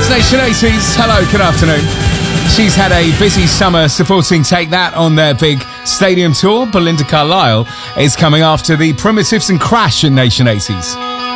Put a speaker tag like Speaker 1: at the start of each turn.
Speaker 1: It's Nation 80s. Hello, good afternoon. She's had a busy summer supporting Take That on their big stadium tour. Belinda Carlisle is coming after the Primitives and Crash in Nation 80s.